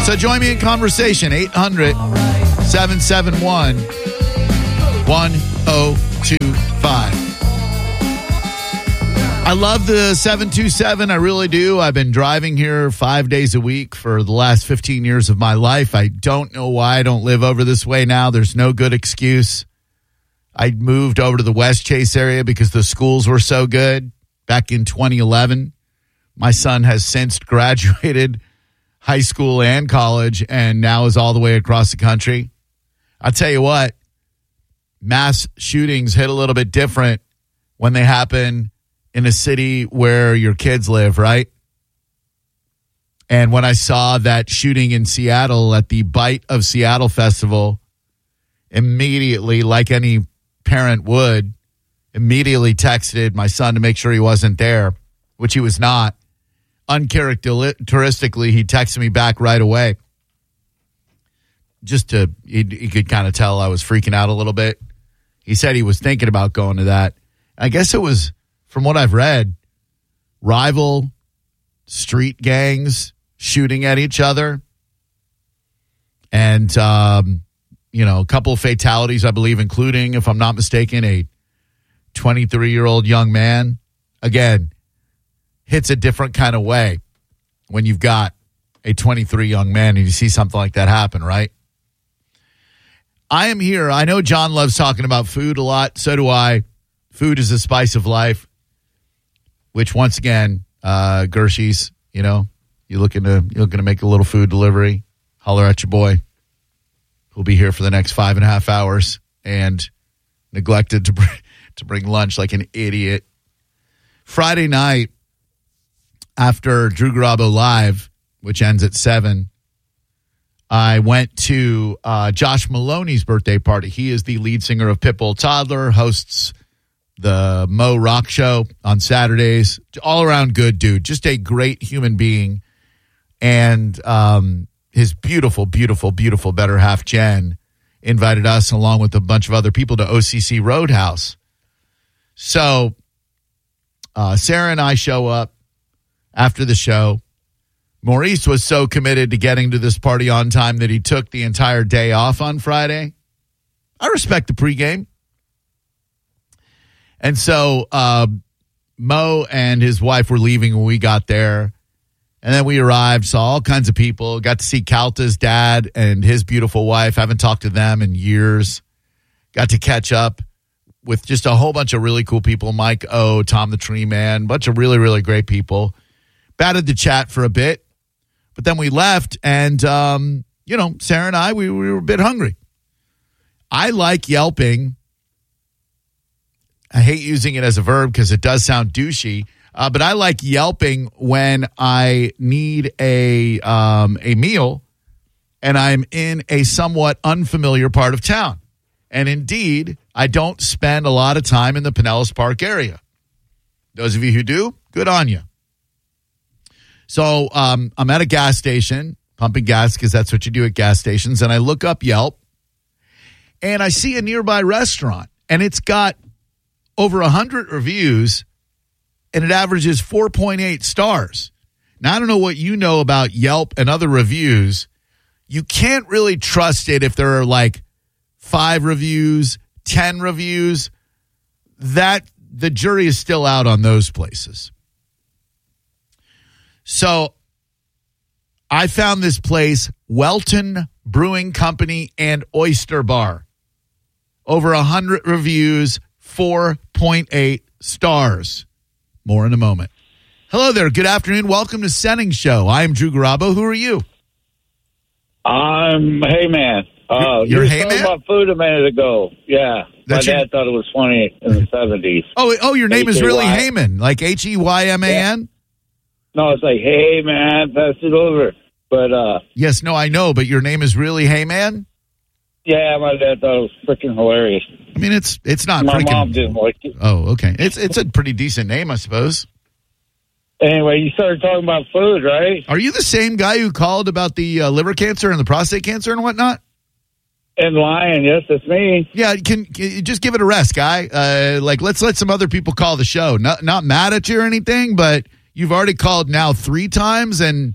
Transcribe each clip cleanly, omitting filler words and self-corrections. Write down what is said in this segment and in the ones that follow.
So join me in conversation, 800-771-1025. I love the 727. I really do. I've been driving here 5 days a week for the last 15 years of my life. I don't know why I don't live over this way now. There's no good excuse. I moved over to the West Chase area because the schools were so good back in 2011. My son has since graduated high school and college and now is all the way across the country. I'll tell you what, mass shootings hit a little bit different when they happen in a city where your kids live, right? And when I saw that shooting in Seattle at the Bite of Seattle Festival, immediately, like any parent would, immediately texted my son to make sure he wasn't there, which he was not. Uncharacteristically, he texted me back right away. He could kind of tell I was freaking out a little bit. He said he was thinking about going to that. I guess it was, from what I've read, rival street gangs shooting at each other. And, a couple of fatalities, I believe, including, if I'm not mistaken, a 23-year-old young man. Again, hits a different kind of way when you've got a 23 young man and you see something like that happen, right? I am here. I know John loves talking about food a lot. So do I. Food is the spice of life. Which, once again, Gershie's, you're looking to make a little food delivery, holler at your boy. Who'll be here for the next 5.5 hours and neglected to bring lunch like an idiot. Friday night, after Drew Garabo Live, which ends at 7, I went to Josh Maloney's birthday party. He is the lead singer of Pitbull Toddler, hosts the Mo Rock Show on Saturdays. All around good dude. Just a great human being. And his beautiful, beautiful, beautiful better half, Jen, invited us along with a bunch of other people to OCC Roadhouse. So Sarah and I show up after the show. Maurice was so committed to getting to this party on time that he took the entire day off on Friday. I respect the pregame. And so Mo and his wife were leaving when we got there. And then we arrived, saw all kinds of people, got to see Kalta's dad and his beautiful wife. Haven't talked to them in years. Got to catch up with just a whole bunch of really cool people. Mike O, Tom the Tree Man, bunch of really, really great people. Batted the chat for a bit. But then we left and, Sarah and I, we were a bit hungry. I like yelping. I hate using it as a verb because it does sound douchey, but I like yelping when I need a meal and I'm in a somewhat unfamiliar part of town. And indeed, I don't spend a lot of time in the Pinellas Park area. Those of you who do, good on you. So I'm at a gas station, pumping gas because that's what you do at gas stations, and I look up Yelp, and I see a nearby restaurant, and it's got over 100 reviews, and it averages 4.8 stars. Now, I don't know what you know about Yelp and other reviews. You can't really trust it if there are like 5 reviews, 10 reviews. That the jury is still out on those places. So I found this place, Welton Brewing Company and Oyster Bar. Over 100 reviews, 4.8 stars. More in a moment. Hello there. Good afternoon. Welcome to Setting Show. I am Drew Garabo. Who are you? I'm Heyman. You're you were Heyman? talking about food a minute ago. Yeah. That's My dad thought it was funny in the 70s. Oh, your name is really H-A-Y. Heyman, like Heyman? Yeah. No, it's like, hey, man, pass it over. But, Yes, no, I know, but your name is really Heyman? yeah, my dad thought it was freaking hilarious. I mean, it's not My freaking... mom didn't like it. Oh, okay. It's a pretty decent name, I suppose. Anyway, you started talking about food, right? Are you the same guy who called about the liver cancer and the prostate cancer and whatnot? And lying, yes, that's me. Yeah, can you just give it a rest, guy. Let's let some other people call the show. Not mad at you or anything, but you've already called now 3 times, and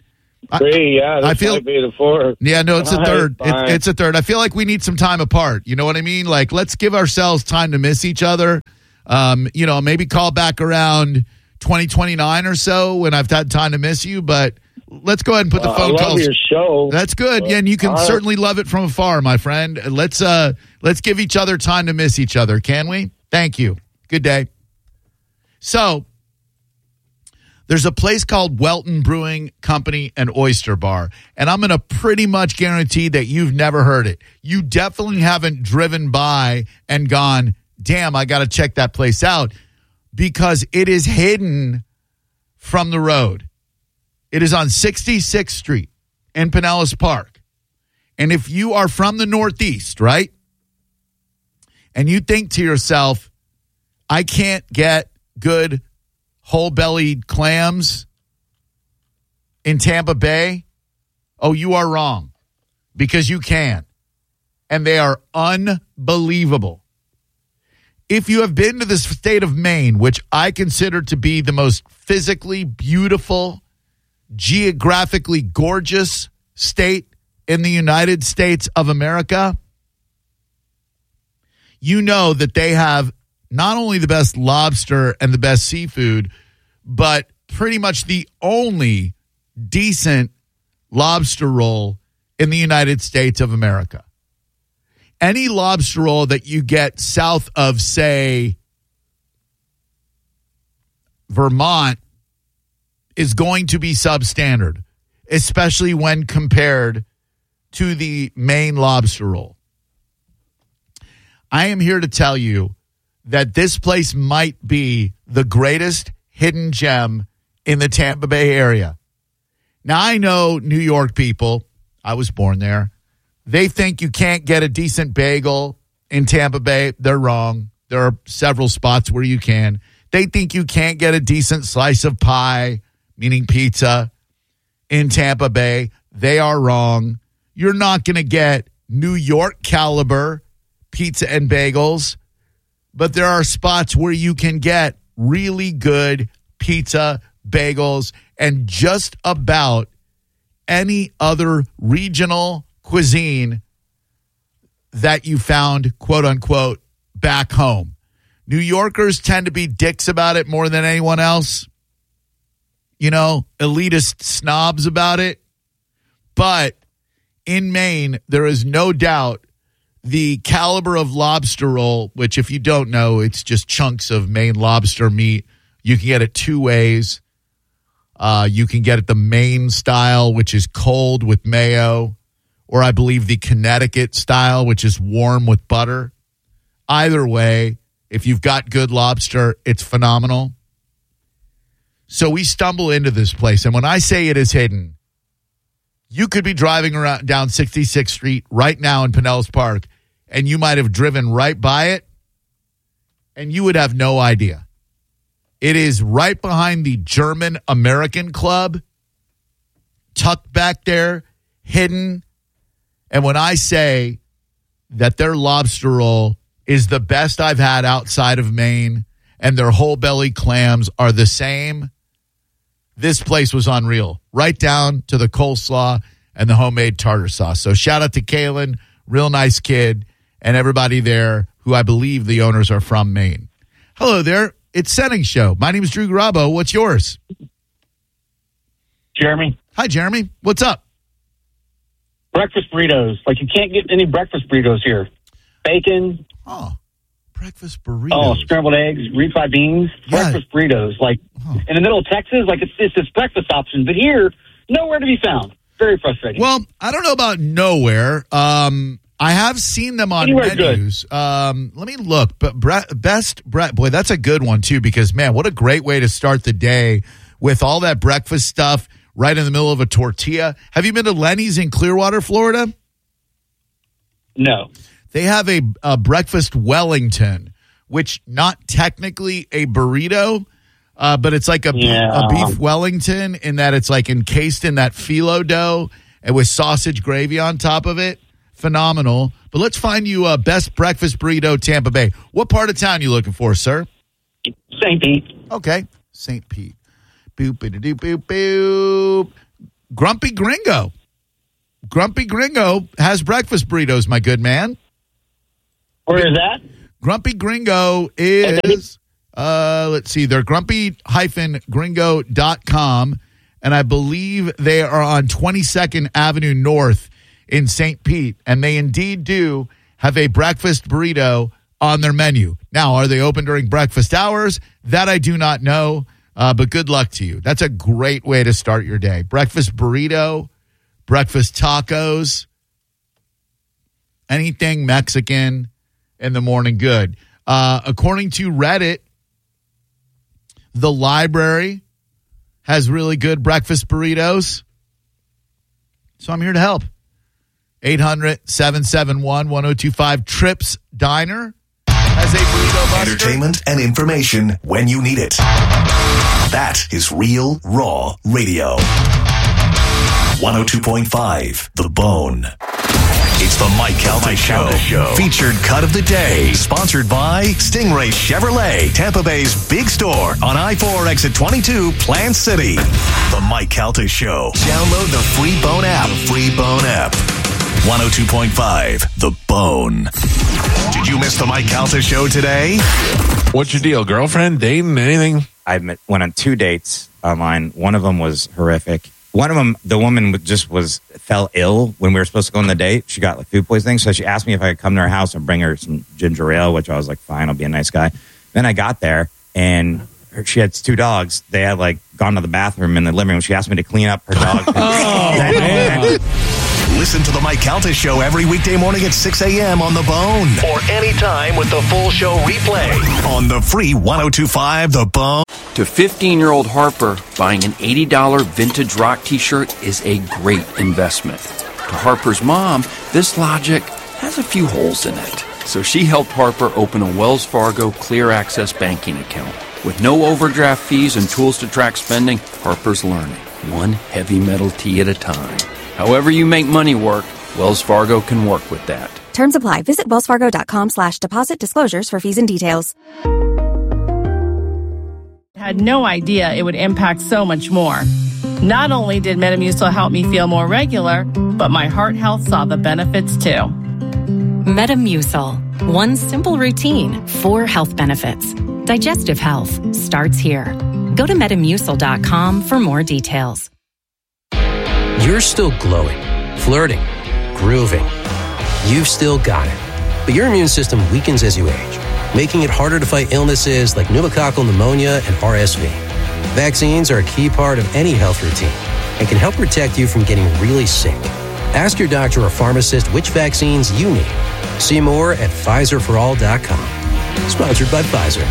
Three, yeah. This I feel might be the fourth. Yeah, no, it's a All third. right, fine. It's a third. I feel like we need some time apart. You know what I mean? Like, let's give ourselves time to miss each other. Maybe call back around 2029 or so when I've had time to miss you. But let's go ahead and put the phone I love calls. your show. That's good. Yeah, and you can All right. certainly love it from afar, my friend. Let's give each other time to miss each other, can we? Thank you. Good day. So, there's a place called Welton Brewing Company and Oyster Bar, and I'm going to pretty much guarantee that you've never heard it. You definitely haven't driven by and gone, damn, I got to check that place out, because it is hidden from the road. It is on 66th Street in Pinellas Park. And if you are from the Northeast, right, and you think to yourself, I can't get good whole-bellied clams in Tampa Bay, oh, you are wrong, because you can. And they are unbelievable. If you have been to the state of Maine, which I consider to be the most physically beautiful, geographically gorgeous state in the United States of America, you know that they have not only the best lobster and the best seafood, but pretty much the only decent lobster roll in the United States of America. Any lobster roll that you get south of, say, Vermont is going to be substandard, especially when compared to the Maine lobster roll. I am here to tell you that this place might be the greatest hidden gem in the Tampa Bay area. Now, I know New York people, I was born there, they think you can't get a decent bagel in Tampa Bay. They're wrong. There are several spots where you can. They think you can't get a decent slice of pie, meaning pizza, in Tampa Bay. They are wrong. You're not going to get New York caliber pizza and bagels, but there are spots where you can get really good pizza, bagels, and just about any other regional cuisine that you found, quote unquote, back home. New Yorkers tend to be dicks about it more than anyone else. You know, elitist snobs about it. But in Maine, there is no doubt the caliber of lobster roll, which if you don't know, it's just chunks of Maine lobster meat. You can get it two ways. You can get it the Maine style, which is cold with mayo, or I believe the Connecticut style, which is warm with butter. Either way, if you've got good lobster, it's phenomenal. So we stumble into this place, and when I say it is hidden, you could be driving around down 66th Street right now in Pinellas Park, and you might have driven right by it, and you would have no idea. It is right behind the German American Club, tucked back there, hidden. And when I say that their lobster roll is the best I've had outside of Maine, and their whole belly clams are the same, this place was unreal. Right down to the coleslaw and the homemade tartar sauce. So shout out to Kaylin, real nice kid, and everybody there who I believe the owners are from Maine. Hello there. It's Senning Show. My name is Drew Garabo. What's yours? Jeremy. Hi, Jeremy. What's up? Breakfast burritos. Like, you can't get any breakfast burritos here. Bacon. Oh, breakfast burritos. Oh, scrambled eggs, refried beans. Yeah. Breakfast burritos. Like, in the middle of Texas, like, it's this breakfast option. But here, nowhere to be found. Very frustrating. Well, I don't know about nowhere. I have seen them on Anywhere menus. Let me look. But boy, that's a good one too, because man, what a great way to start the day with all that breakfast stuff right in the middle of a tortilla. Have you been to Lenny's in Clearwater, Florida? No. They have a breakfast Wellington, which not technically a burrito, but it's like a beef Wellington in that it's like encased in that phyllo dough and with sausage gravy on top of it. Phenomenal. But let's find you a best breakfast burrito, Tampa Bay. What part of town you looking for, sir? St. Pete. Okay. St. Pete. Boop, boop, boop, boop, boop. Grumpy Gringo. Grumpy Gringo has breakfast burritos, my good man. Where is that? Grumpy Gringo is, let's see, they're grumpy-gringo.com, and I believe they are on 22nd Avenue North in St. Pete, and they indeed do have a breakfast burrito on their menu. Now, are they open during breakfast hours? That I do not know, but good luck to you. That's a great way to start your day. Breakfast burrito, breakfast tacos, anything Mexican in the morning, good. According to Reddit, the library has really good breakfast burritos. So I'm here to help. 800-771-1025. Trips Diner has a burrito buster. Entertainment and information when you need it. That is Real Raw Radio. 102.5 The Bone. It's the Mike Calta Show. Featured cut of the day. Sponsored by Stingray Chevrolet, Tampa Bay's big store on I-4 exit 22, Plant City. The Mike Calta Show. Download the free Bone app. 102.5 The Bone. Did you miss the Mike Calta Show today? What's your deal? Girlfriend, dating, anything? I went on 2 dates online. One of them was horrific. One of them, the woman fell ill when we were supposed to go on the date. She got food poisoning, so she asked me if I could come to her house and bring her some ginger ale, which I was like, fine, I'll be a nice guy. Then I got there, and she had 2 dogs. They had gone to the bathroom in the living room. She asked me to clean up her dog. Man. Listen to the Mike Calta Show every weekday morning at 6 a.m. on The Bone. Or anytime with the full show replay on the free 102.5 The Bone. To 15-year-old Harper, buying an $80 vintage rock t-shirt is a great investment. To Harper's mom, this logic has a few holes in it. So she helped Harper open a Wells Fargo Clear Access banking account. With no overdraft fees and tools to track spending, Harper's learning, one heavy metal tee at a time. However you make money work, Wells Fargo can work with that. Terms apply. Visit wellsfargo.com/deposit disclosures for fees and details. Had no idea it would impact so much more. Not only did Metamucil help me feel more regular, but my heart health saw the benefits too. Metamucil. One simple routine, 4 health benefits. Digestive health starts here. Go to Metamucil.com for more details. You're still glowing, flirting, grooving. You've still got it. But your immune system weakens as you age, making it harder to fight illnesses like pneumococcal pneumonia and RSV. Vaccines are a key part of any health routine and can help protect you from getting really sick. Ask your doctor or pharmacist which vaccines you need. See more at PfizerForAll.com. Sponsored by Pfizer.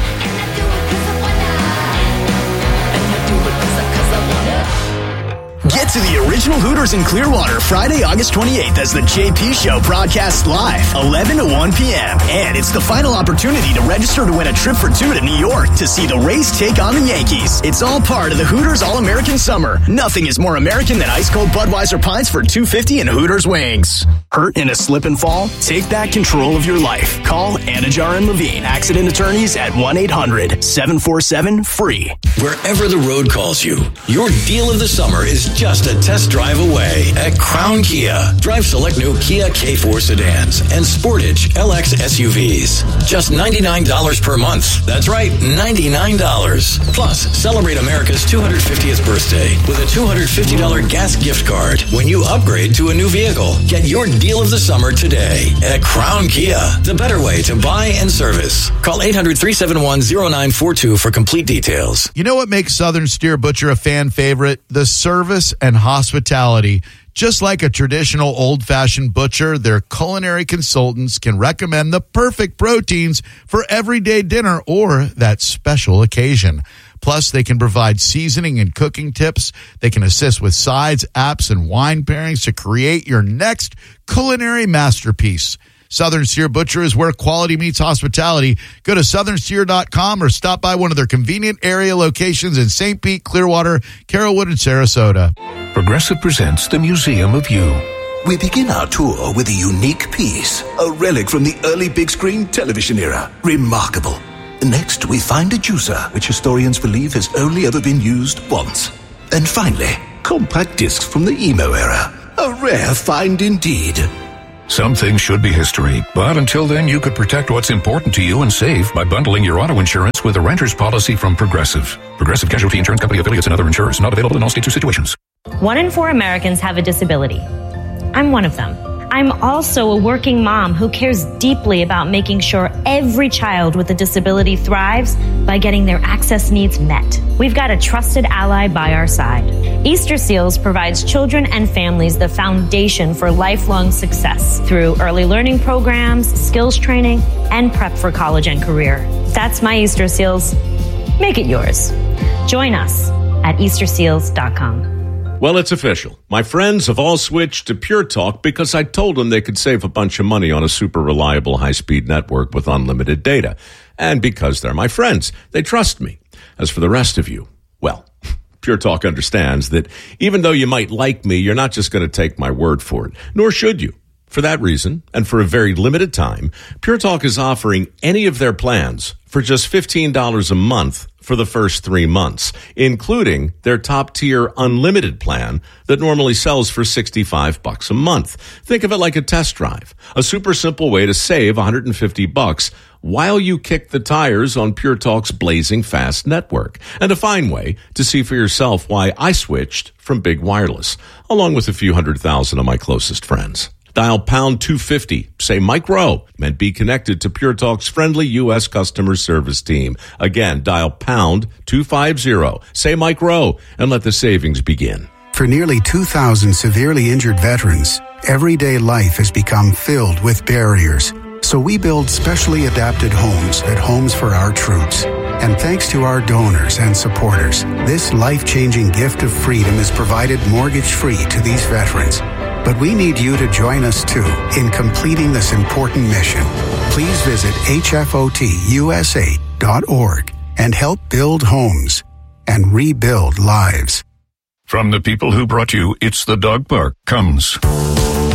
Get to the original Hooters in Clearwater Friday, August 28th as the JP Show broadcasts live, 11 to 1 p.m. And it's the final opportunity to register to win a trip for 2 to New York to see the Rays take on the Yankees. It's all part of the Hooters All-American Summer. Nothing is more American than ice-cold Budweiser pints for $2.50 and Hooters wings. Hurt in a slip and fall? Take back control of your life. Call Anajar and Levine, accident attorneys at 1-800-747-FREE. Wherever the road calls you, your deal of the summer is just a test drive away at Crown Kia. Drive select new Kia K4 sedans and Sportage LX SUVs. Just $99 per month. That's right, $99. Plus, celebrate America's 250th birthday with a $250 gas gift card when you upgrade to a new vehicle. Get your deal of the summer today at Crown Kia. The better way to buy and service. Call 800-371-0942 for complete details. You know what makes Southern Steer Butcher a fan favorite? The service and hospitality. Just like a traditional old-fashioned butcher, their culinary consultants can recommend the perfect proteins for everyday dinner or that special occasion. Plus, they can provide seasoning and cooking tips. They can assist with sides, apps, and wine pairings to create your next culinary masterpiece. Southern Steer Butcher is where quality meets hospitality. Go to southernsteer.com or stop by one of their convenient area locations in St. Pete, Clearwater, Carrollwood, and Sarasota. Progressive presents the Museum of You. We begin our tour with a unique piece, a relic from the early big screen television era. Remarkable. Next, we find a juicer, which historians believe has only ever been used once. And finally, compact discs from the emo era. A rare find indeed. Some things should be history, but until then, you could protect what's important to you and save by bundling your auto insurance with a renter's policy from Progressive. Progressive Casualty Insurance Company affiliates and other insurers. Not available in all states or situations. 1 in 4 Americans have a disability. I'm one of them. I'm also a working mom who cares deeply about making sure every child with a disability thrives by getting their access needs met. We've got a trusted ally by our side. Easter Seals provides children and families the foundation for lifelong success through early learning programs, skills training, and prep for college and career. That's my Easter Seals. Make it yours. Join us at easterseals.com. Well, it's official. My friends have all switched to Pure Talk because I told them they could save a bunch of money on a super reliable high-speed network with unlimited data. And because they're my friends, they trust me. As for the rest of you, well, Pure Talk understands that even though you might like me, you're not just going to take my word for it, nor should you. For that reason, and for a very limited time, Pure Talk is offering any of their plans for just $15 a month for the first 3 months, including their top-tier unlimited plan that normally sells for $65 a month. Think of it like a test drive, a super simple way to save $150 while you kick the tires on Pure Talk's blazing fast network, and a fine way to see for yourself why I switched from big wireless, along with a few 100,000 of my closest friends. Dial pound 250, say Mike Rowe, and be connected to Pure Talk's friendly U.S. customer service team. Again, dial pound 250, say Mike Rowe, and let the savings begin. For nearly 2,000 severely injured veterans, everyday life has become filled with barriers. So we build specially adapted homes at Homes for Our Troops. And thanks to our donors and supporters, this life-changing gift of freedom is provided mortgage-free to these veterans. But we need you to join us, too, in completing this important mission. Please visit hfotusa.org and help build homes and rebuild lives. From the people who brought you It's the Dog Park comes